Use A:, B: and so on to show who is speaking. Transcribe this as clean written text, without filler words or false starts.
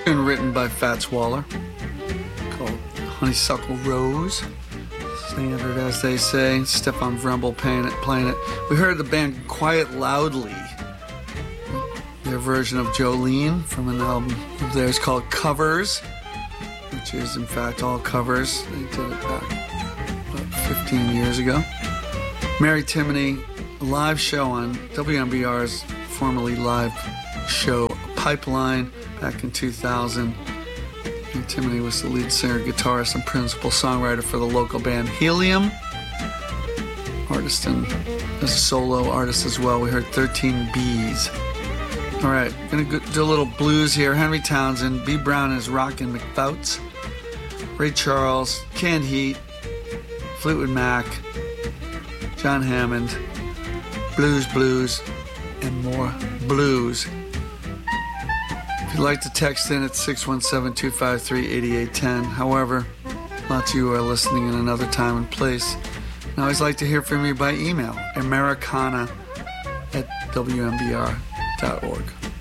A: and written by Fats Waller, called Honeysuckle Rose. Standard, as they say. Stefan Vrumble playing it. We heard the band Quiet Loudly, their version of Jolene from an album of theirs called Covers, which is in fact all covers. They did it back about 15 years ago. Mary Timony, a live show on WMBR's formerly live show Pipeline back in 2000. And Timony was the lead singer, guitarist, and principal songwriter for the local band Helium. Artist and as a solo artist as well. We heard 13 Bees. All right, gonna do a little blues here. Henry Townsend, B. Brown and his Rockin' McFouts, Ray Charles, Canned Heat, Fleetwood Mac, John Hammond, Blues, and more blues. If you'd like to text in at 617-253-8810. However, lots of you are listening in another time and place. And I always like to hear from you by email, americana@wmbr.org.